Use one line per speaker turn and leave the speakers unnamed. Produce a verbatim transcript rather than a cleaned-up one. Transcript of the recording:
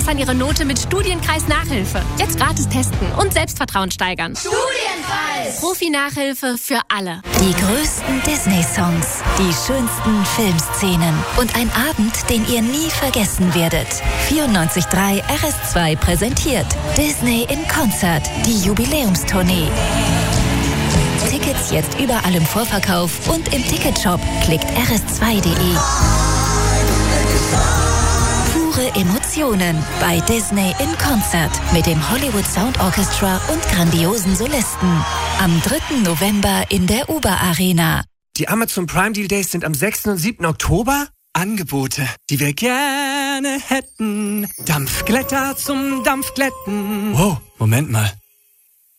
verbessern ihre Note mit Studienkreis Nachhilfe. Jetzt gratis testen und Selbstvertrauen steigern.
Studienkreis!
Profi-Nachhilfe für alle.
Die größten Disney-Songs, die schönsten Filmszenen und ein Abend, den ihr nie vergessen werdet. vierundneunzig Komma drei R S zwei präsentiert Disney in Konzert, die Jubiläumstournee. Tickets jetzt überall im Vorverkauf und im Ticketshop. Klickt r s zwei punkt d e. Pure Emotionen bei Disney in Konzert mit dem Hollywood Sound Orchestra und grandiosen Solisten. Am dritten November in der Uber Arena.
Die Amazon Prime Deal Days sind am sechsten und siebten Oktober. Angebote, die wir gerne hätten. Dampfglätter zum Dampfglätten.
Wow, Moment mal.